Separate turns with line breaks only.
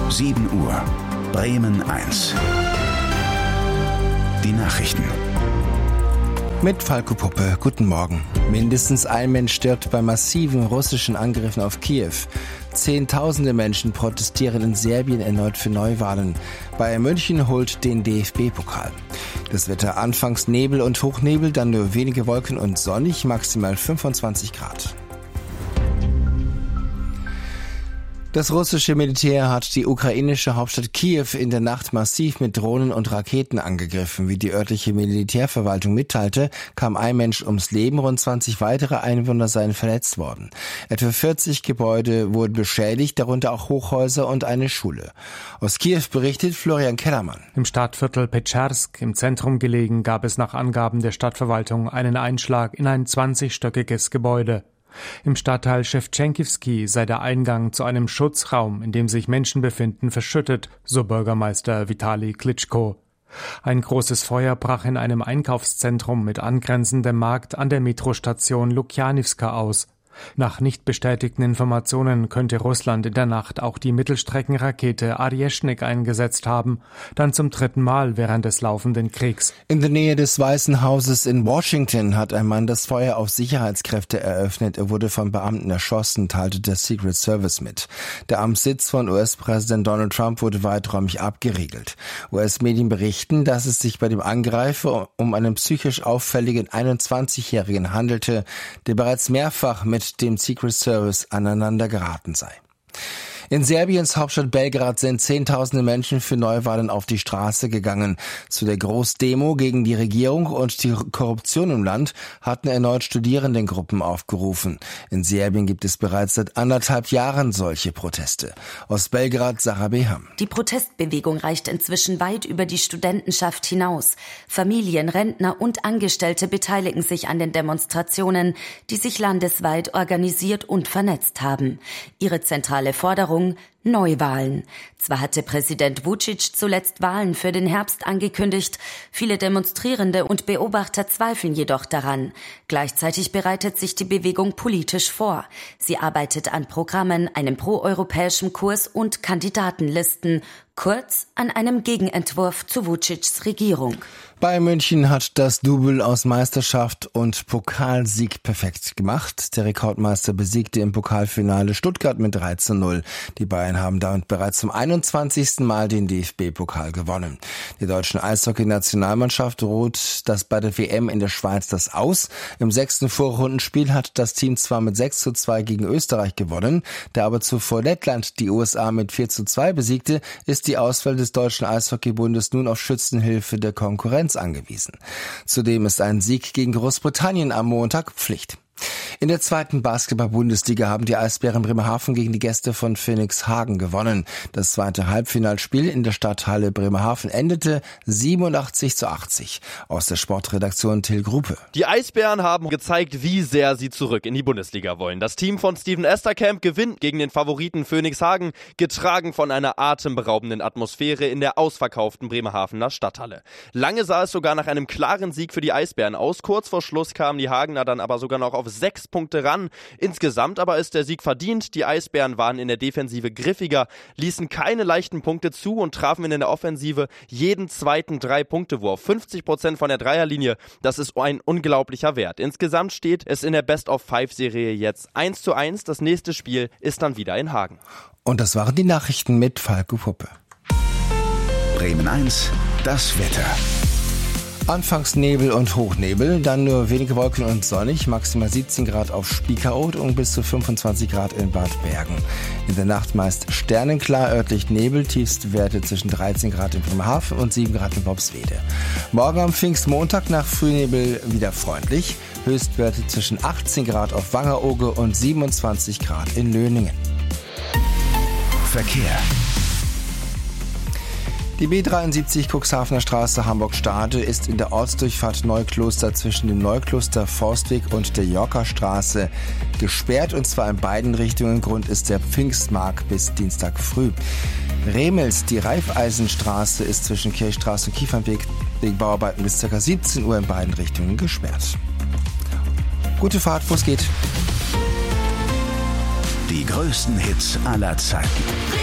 7 Uhr. Bremen 1. Die Nachrichten.
Mit Falco Puppe, guten Morgen. Mindestens ein Mensch stirbt bei massiven russischen Angriffen auf Kiew. Zehntausende Menschen protestieren in Serbien erneut für Neuwahlen. Bayern München holt den DFB-Pokal. Das Wetter anfangs Nebel und Hochnebel, dann nur wenige Wolken und sonnig, maximal 25 Grad. Das russische Militär hat die ukrainische Hauptstadt Kiew in der Nacht massiv mit Drohnen und Raketen angegriffen. Wie die örtliche Militärverwaltung mitteilte, kam ein Mensch ums Leben, rund 20 weitere Einwohner seien verletzt worden. Etwa 40 Gebäude wurden beschädigt, darunter auch Hochhäuser und eine Schule. Aus Kiew berichtet Florian Kellermann.
Im Stadtviertel Petscharsk, im Zentrum gelegen, gab es nach Angaben der Stadtverwaltung einen Einschlag in ein 20-stöckiges Gebäude. Im Stadtteil Schewtschenkivski sei der Eingang zu einem Schutzraum, in dem sich Menschen befinden, verschüttet, so Bürgermeister Vitali Klitschko. Ein großes Feuer brach in einem Einkaufszentrum mit angrenzendem Markt an der Metrostation Lukjanivska aus. Nach nicht bestätigten Informationen könnte Russland in der Nacht auch die Mittelstreckenrakete Arjeschnik eingesetzt haben, dann zum 3. Mal während des laufenden Kriegs.
In der Nähe des Weißen Hauses in Washington hat ein Mann das Feuer auf Sicherheitskräfte eröffnet. Er wurde von Beamten erschossen, teilte der Secret Service mit. Der Amtssitz von US-Präsident Donald Trump wurde weiträumig abgeriegelt. US-Medien berichten, dass es sich bei dem Angreifer um einen psychisch auffälligen 21-Jährigen handelte, der bereits mehrfach mit dem Secret Service aneinander geraten sei. In Serbiens Hauptstadt Belgrad sind Zehntausende Menschen für Neuwahlen auf die Straße gegangen. Zu der Großdemo gegen die Regierung und die Korruption im Land hatten erneut Studierendengruppen aufgerufen. In Serbien gibt es bereits seit 1,5 Jahren solche Proteste. Aus Belgrad, Sarah Beham.
Die Protestbewegung reicht inzwischen weit über die Studentenschaft hinaus. Familien, Rentner und Angestellte beteiligen sich an den Demonstrationen, die sich landesweit organisiert und vernetzt haben. Ihre zentrale Forderung: Neuwahlen. Zwar hatte Präsident Vučić zuletzt Wahlen für den Herbst angekündigt, viele Demonstrierende und Beobachter zweifeln jedoch daran. Gleichzeitig bereitet sich die Bewegung politisch vor. Sie arbeitet an Programmen, einem proeuropäischen Kurs und Kandidatenlisten, kurz an einem Gegenentwurf zu Vučićs Regierung.
Bayern München hat das Double aus Meisterschaft und Pokalsieg perfekt gemacht. Der Rekordmeister besiegte im Pokalfinale Stuttgart mit 3:0. Die Bayern haben damit bereits zum 21. Mal den DFB-Pokal gewonnen. Die deutsche Eishockey-Nationalmannschaft ruht das bei der WM in der Schweiz das aus. Im 6. Vorrundenspiel hat das Team zwar mit 6:2 gegen Österreich gewonnen, da aber zuvor Lettland die USA mit 4:2 besiegte, ist die Auswahl des Deutschen Eishockeybundes nun auf Schützenhilfe der Konkurrenz angewiesen. Zudem ist ein Sieg gegen Großbritannien am Montag Pflicht. In der 2. Basketball-Bundesliga haben die Eisbären Bremerhaven gegen die Gäste von Phoenix Hagen gewonnen. Das 2. Halbfinalspiel in der Stadthalle Bremerhaven endete 87:80. Aus der Sportredaktion Till Gruppe.
Die Eisbären haben gezeigt, wie sehr sie zurück in die Bundesliga wollen. Das Team von Steven Esterkamp gewinnt gegen den Favoriten Phoenix Hagen, getragen von einer atemberaubenden Atmosphäre in der ausverkauften Bremerhavener Stadthalle. Lange sah es sogar nach einem klaren Sieg für die Eisbären aus. Kurz vor Schluss kamen die Hagener dann aber sogar noch auf 6 Punkte ran. Insgesamt aber ist der Sieg verdient. Die Eisbären waren in der Defensive griffiger, ließen keine leichten Punkte zu und trafen in der Offensive jeden zweiten 3-Punkte-Wurf. 50% von der Dreierlinie, das ist ein unglaublicher Wert. Insgesamt steht es in der Best-of-5-Serie jetzt 1:1. Das nächste Spiel ist dann wieder in Hagen.
Und das waren die Nachrichten mit Falco Puppe.
Bremen 1, das Wetter.
Anfangs Nebel und Hochnebel, dann nur wenige Wolken und sonnig, maximal 17 Grad auf Spiekeroog und bis zu 25 Grad in Bad Bergen. In der Nacht meist sternenklar, örtlich Nebel, Tiefstwerte zwischen 13 Grad in Bremerhaven und 7 Grad in Worpswede. Morgen am Pfingstmontag nach Frühnebel wieder freundlich, Höchstwerte zwischen 18 Grad auf Wangerooge und 27 Grad in Löningen.
Verkehr.
Die B73 Cuxhavener Straße Hamburg-Stade ist in der Ortsdurchfahrt Neukloster zwischen dem Neukloster Forstweg und der Yorker-Straße gesperrt, und zwar in beiden Richtungen. Grund ist der Pfingstmarkt bis Dienstag früh. Remels, die Raiffeisenstraße ist zwischen Kirchstraße und Kiefernweg wegen Bauarbeiten bis ca. 17 Uhr in beiden Richtungen gesperrt. Gute Fahrt, wo es geht.
Die größten Hits aller Zeiten.